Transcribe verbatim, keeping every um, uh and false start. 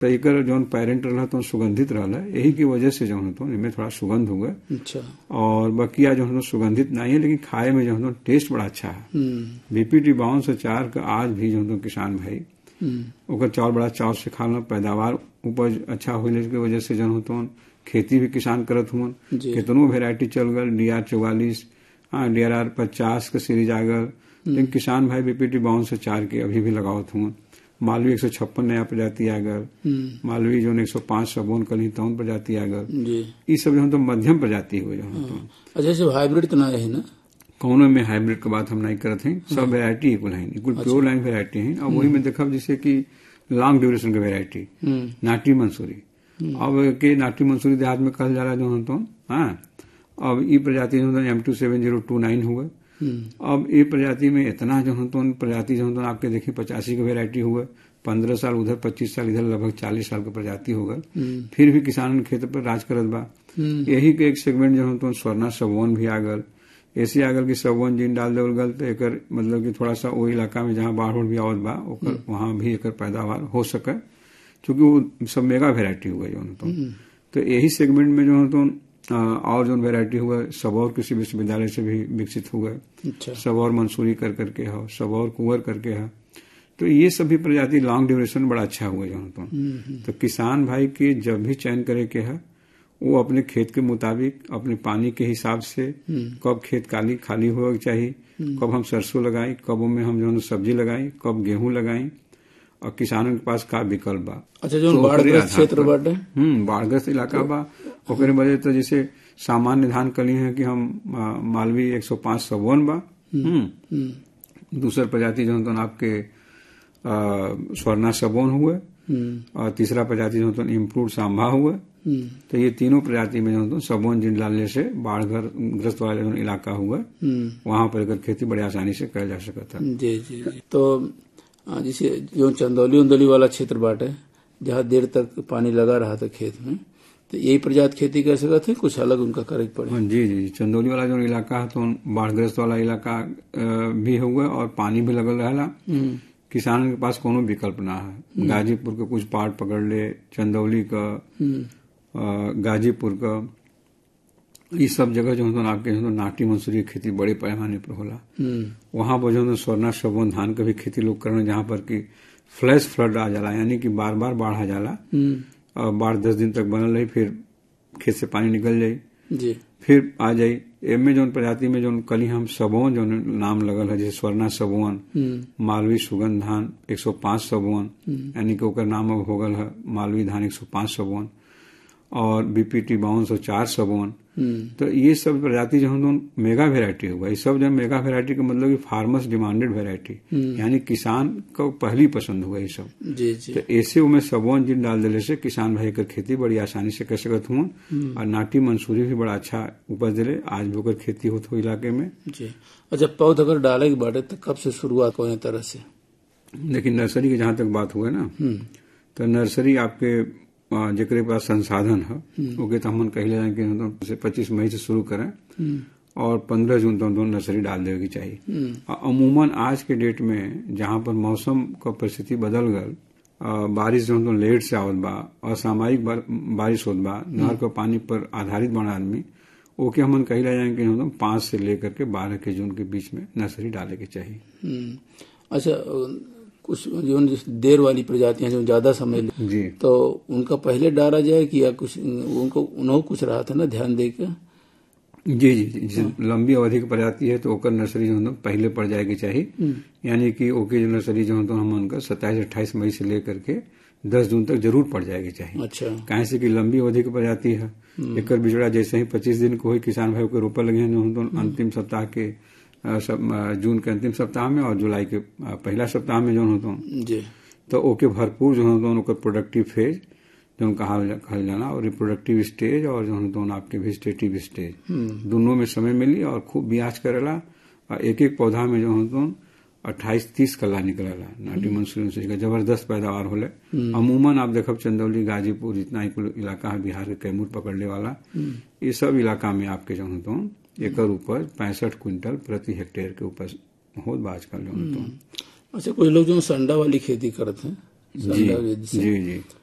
तो एकर जौन पेरेंट रहा तो सुगंधित रहा, यही की वजह से जो तो इनमें थोड़ा सुगंध हुआ। अच्छा। और बकिया जो है सुगंधित नहीं है, लेकिन खाए में जो है टेस्ट बड़ा अच्छा है। बीपीटी बावन सौ चार का आज भी जो किसान भाई ओकर चावल बड़ा चाव से खाना, पैदावार उपज अच्छा होने की वजह से जो तो खेती भी किसान करत हुआ। कितनों वेरायटी चल गल, डी आर चौवालीस, हाँ डी आर आर पचास का सीरीज आ गल, लेकिन किसान भाई बीपीटी बावन सौ चार के अभी भी लगावत हुआ। मालवी एक सौ छप्पन नया प्रजाति आ गल, मालवी जो एक सौ पांच सबोन कल तौन प्रजाति आ गल, ये सब जो तो मध्यम प्रजाति हुए जो तो। अच्छा, सब हाइब्रिड तो ना है ना? कौनो में हाइब्रिड के बात हम नहीं करते हैं, सब वेरायटी इक्वल है, इक्वल प्योर लाइन वेरायटी है। अब वही में देखा जैसे कि लॉन्ग ड्यूरेशन की वेरायटी नाटी मंसूरी, अब के नाटी मंसूरी देहात में कहल जा रहा जो तो, हाँ अब ये प्रजाति जो एम टू सेवन जीरो टू नाइन हुआ। अब ये प्रजाति में इतना जो तो प्रजाति जो तो आपके देखिए पचासी का वेरायटी हुआ, पंद्रह साल उधर, पच्चीस साल इधर, लगभग चालीस साल का प्रजाति होगा। फिर भी किसान खेत पर राज करत बा। यही के एक सेगमेंट जो तो स्वर्णा सबोन भी आ गल, ऐसे आ गल कि सबोन जिन डाल देवल गल तो एक मतलब कि थोड़ा सा वो इलाका में जहाँ बाढ़ भी आवत बा ओकर वहां भी एक पैदावार हो सके, क्योंकि वो सब मेगा वेरायटी हुआ जो तो। तो यही सेगमेंट में जो तो और जो वेरायटी हुआ सबौर कृषि विश्वविद्यालय से भी विकसित हुआ। अच्छा। सबौर मंसूरी कर करके है, सबौर कुंवर करके है, तो ये सभी प्रजाति लॉन्ग ड्यूरेशन बड़ा अच्छा हुआ जो तो। तो किसान भाई के जब भी चयन करे के है वो अपने खेत के मुताबिक, अपने पानी के हिसाब से, कब खेत खाली खाली होगा चाहिए, कब हम सरसों लगाई, कब में हम जो सब्जी लगाई, कब गेहूं लगाई, और किसानों के पास का विकल्प बा। अच्छा, जो तो बाढ़ग्रस्त क्षेत्र बाटे, हम्म बाढ़ग्रस्त इलाका बा, ओकरे वजह तो जैसे सामान्य धान कली है कि हम मालवी एक सौ पांच सबोन बा, हम्म दूसर प्रजाति जो तो आपके स्वर्णा सबोन हुए, और तीसरा प्रजाति जो तो इम्प्रूव सांभा हुआ। तो ये तीनों प्रजाति में जो तो सबोन जिन डालने से बाढ़ ग्रस्त वाला जो इलाका हुआ वहां पर अगर खेती बड़ी आसानी से कर जा सकता है। जी जी जी। तो जैसे जो चंदौली उंदौली वाला क्षेत्र बाटे जहाँ देर तक पानी लगा रहा था खेत में, तो यही प्रजाति खेती कर सकते हैं, कुछ अलग उनका करे पड़े? जी जी, चंदौली वाला जो इलाका है तो बाढ़ग्रस्त वाला इलाका भी हुआ और पानी भी लगल रहा, किसान के पास कोनो विकल्प ना है। गाजीपुर का कुछ पार्ट पकड़ ले, चंदौली का, गाजीपुर का, ये सब जगह जो है आपके जो नाटी मंसूरी की खेती बड़े पैमाने पर होला। वहां पर जो स्वर्णा सबोन धान का भी खेती लोग कर रहे हैं, जहां पर की फ्लैश फ्लड आ जाला, यानी कि बार बार बाढ़ आ जाला, और बाढ़ दस दिन तक बनल रही, फिर खेत से पानी निकल जाये जी, फिर आ जाये। एमे जो प्रजाति में जो कली हम सबोन जो नाम लगल है, जैसे स्वर्णा सबोन, मालवी सुगंध धान एक सौ पांच सबोन, यानी कि ओकर नाम अब हो गल है मालवी धान एक सौ पांच सबोन, और बीपीटी बावन सौ चार सबोन। तो ये सब प्रजाति जो हम मेगा वेरायटी हुआ, ये सब जब मेगा वेरायटी का मतलब फार्मर्स डिमांडेड वेरायटी, यानी किसान को पहली पसंद हुआ ये सब। जी जी। तो ऐसे में सबोन जिन डाल देने से किसान भाई कर खेती बड़ी आसानी से कर सकत हुआ, और नाटी मंसूरी भी बड़ा अच्छा उपज दिले, आज भी ओकर खेती होत हो इलाके में। जी। अच्छा, पौध अगर डाले के बारे तो कब से शुरुआत हो तरह से? लेकिन नर्सरी की जहां तक बात हुआ ना, तो नर्सरी आपके जेकरे पास संसाधन है ओके तो हम कहले जाए कि तो पच्चीस मई से शुरू करें और पंद्रह जून तक तो नर्सरी डाल देवे की चाहिए। अमूमन आज के डेट में जहां पर मौसम का परिस्थिति बदल गल, बारिश जो तो लेट से आवत बा, असामयिक बारिश होत बा, नहर के पानी पर आधारित बना आदमी, ओके हमन कहले जाए कि तो पांच से लेकर के बारह के जून के बीच में नर्सरी डाले के चाहिए। अच्छा, कुछ जो देर वाली प्रजातियां जो ज्यादा समय ले, तो उनका पहले डाला जाए कि या कुछ उनको उन्होंने कुछ रहा था ना ध्यान देकर? जी जी जी। हाँ। लंबी अवधि की प्रजाति है तो ओकर नर्सरी जो है पहले पड़ जाएगी चाहिए, यानी कि ओके जो नर्सरी जो है तो हम उनका सत्ताईस अट्ठाईस मई से लेकर के दस जून तक जरूर पड़ जाएगी चाहिए। अच्छा। कहे से कि लंबी अवधि की प्रजाति है, एक बिचड़ा जैसे ही पच्चीस दिन को ही किसान भाई को रोपा लगे हैं जो अंतिम सप्ताह के सब जून के अंतिम सप्ताह में और जुलाई के पहला सप्ताह में जो होता जी, तो ओके भरपूर जो होता प्रोडक्टिव फेज जो कहा कहल जाना, और रिप्रोडक्टिव स्टेज और जो होता आपके वेजिटेटिव स्टेज दोनों में समय मिली और खूब ब्याज करेला, और एक एक पौधा में जो होता अट्ठाईस तीस कला निकलेला। नाटी मंसूरी से जबरदस्त पैदावार होले। अमूमन आप देखब चंदौली, गाजीपुर, जितना इलाका है बिहार के कैमूर पकड़ने वाला, ये सब इलाका में आपके जो होता एकर उपज पैंसठ क्विंटल प्रति हेक्टेयर के उपज होत बा आजकल जो होता। अच्छा, कुछ लोग जो संडा वाली खेती करते हैं, जी जी जी,